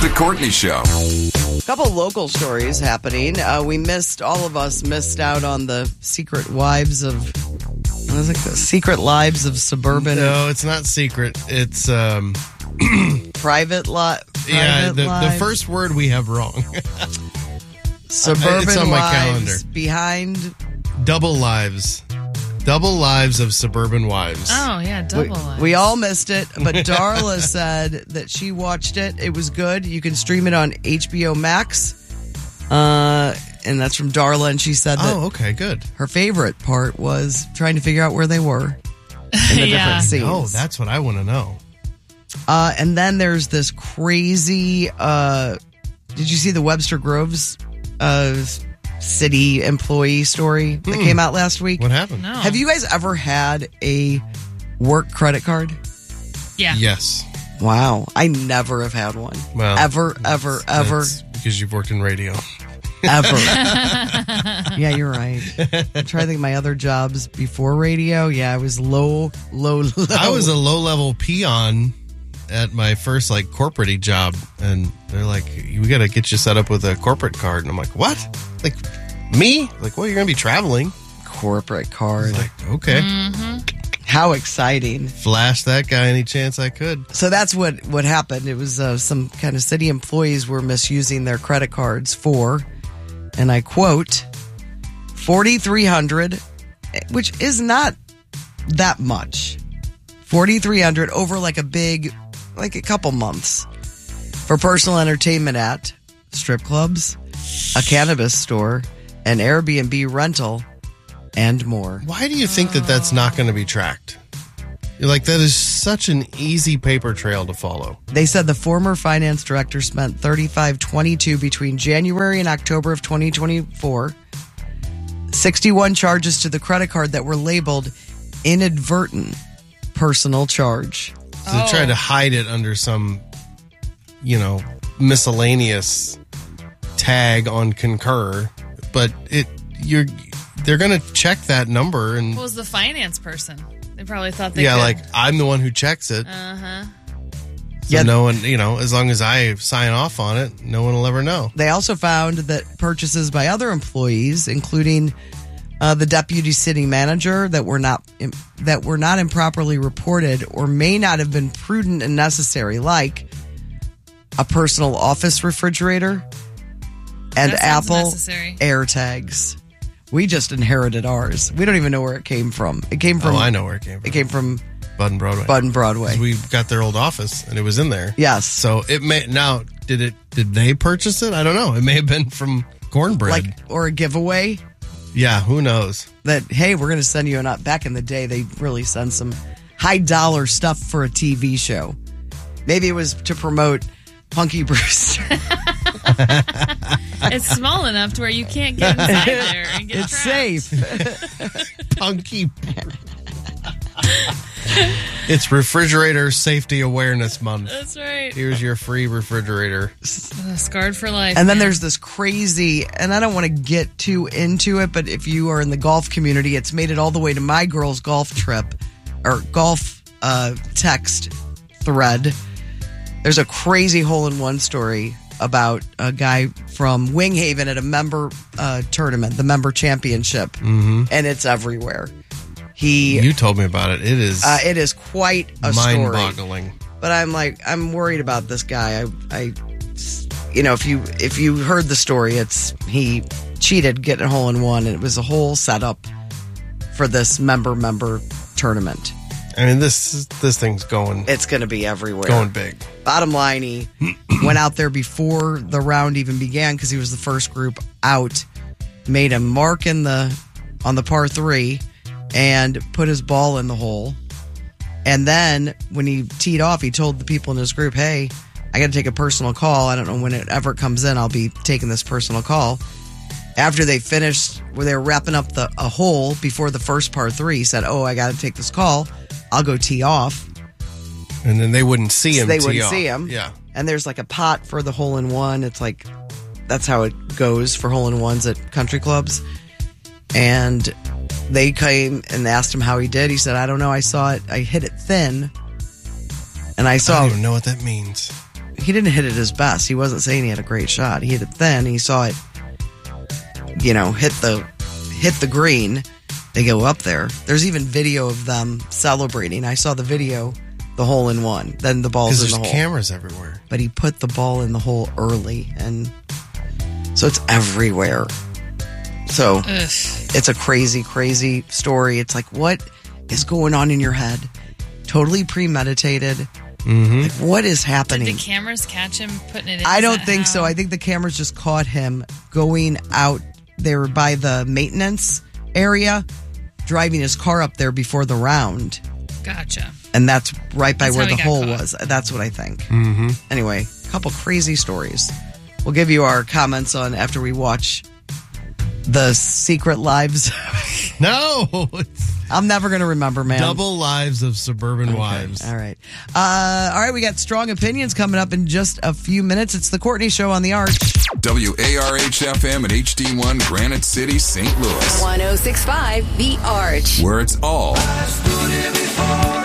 The Courtney Show. A couple local stories happening. All of us missed out on the Secret Wives of, what is it? The Secret Lives of Suburban. No, it's not secret. It's Private Lives. yeah. The first word we have wrong. Suburban It's on my Wives calendar. behind. Double lives of suburban wives. Oh, yeah, double lives. We all missed it, but Darla said that she watched it. It was good. You can stream it on HBO Max. And that's from Darla, and she said that okay, good. her favorite part was trying to figure out where they were in the Yeah. different scenes. Oh, that's what I want to know. And then there's this crazy. Did you see the Webster Groves city employee story that came out last week? What happened? No. Have you guys ever had a work credit card? Yeah. Yes. Wow, I never have had one. Well, ever, That's because you've worked in radio. ever. Yeah, you're right. I'm trying to think of my other jobs before radio. Yeah, I was low. I was a low-level peon at my first corporate job, and they're like, "We got to get you set up with a corporate card." And I'm like, "What? Like me? Like, well, you're gonna be traveling." corporate card. Like, okay, How exciting. flash that guy any chance I could. So that's what happened. It was some kind of city employees were misusing their credit cards for, and I quote, $4,300, which is not that much. $4,300 over a couple months for personal entertainment at strip clubs, a cannabis store, an Airbnb rental, and more. Why do you think that that's not going to be tracked? You're like, that is such an easy paper trail to follow. They said the former finance director spent $35.22 between January and October of 2024. 61 charges to the credit card that were labeled inadvertent personal charge. So they tried to hide it under some, miscellaneous tag on Concur, but they're going to check that number and What was the finance person? They probably thought they could. I'm the one who checks it. Uh-huh. So Yeah. no one, as long as I sign off on it, no one will ever know. They also found that purchases by other employees, including the deputy city manager, that were not improperly reported or may not have been prudent and necessary, like a personal office refrigerator and That sounds Apple necessary. AirTags. We just inherited ours. We don't even know where it came from. It came from. I know where it came from. It came from Bud and Broadway. Bud and Broadway. We got their old office and it was in there. Yes. So it may now did they purchase it? I don't know. It may have been from Cornbread. Or a giveaway. Yeah, who knows? That, hey, we're going to send you a nut. Back in the day, they really sent some high dollar stuff for a TV show. Maybe it was to promote Punky Brewster. It's small enough to where you can't get inside there and get It's trapped. safe. Punky. It's Refrigerator Safety Awareness Month. That's right. Here's your free refrigerator. Scarred for life. And then man. there's this crazy, and I don't want to get too into it, but if you are in the golf community, it's made it all the way to my girl's golf trip or golf text thread. There's a crazy hole-in-one story about a guy from Winghaven at a member tournament, the member championship, and it's everywhere. You told me about it. It is quite a story. mind-boggling. But I'm worried about this guy. If you heard the story, he cheated getting a hole-in-one, and it was a whole setup for this member tournament. I mean, this thing's going. It's going to be everywhere. Going big. Bottom line, he went out there before the round even began because he was the first group out. Made a mark on the par 3 and put his ball in the hole. And then when he teed off, he told the people in his group, "Hey, I got to take a personal call. I don't know when it ever comes in. I'll be taking this personal call." After they finished, where they were wrapping up a hole before the first par 3, he said, "Oh, I got to take this call. I'll go tee off." And then they wouldn't see him. They tee wouldn't off. see him. Yeah. And there's like a pot for the hole-in-one. It's like, that's how it goes for hole-in-ones at country clubs. And they came and asked him how he did. He said, "I don't know. I saw it. I hit it thin. And I I saw." don't even know what that means. he didn't hit it his best. He wasn't saying he had a great shot. He hit it thin. He saw it, hit the green. They go up there. There's even video of them celebrating. I saw the video, the hole in one. Then the ball's in the hole. There's cameras everywhere. But he put the ball in the hole early, and so it's everywhere. So it's a crazy, crazy story. It's like, what is going on in your head? Totally premeditated. Mm-hmm. Like, what is happening? Did the cameras catch him putting it in? I don't think so. I think the cameras just caught him going out there by the maintenance area, driving his car up there before the round. Gotcha. And that's right by where the hole caught. was. That's what I think. Mm-hmm. Anyway, a couple crazy stories. We'll give you our comments on after we watch The Secret Lives. No! I'm never going to remember, man. Double Lives of Suburban Wives. All right. All right, we got strong opinions coming up in just a few minutes. It's the Courtney Show on the Arch. WARH-FM and HD1 Granite City, St. Louis. 106.5 The Arch. Where it's all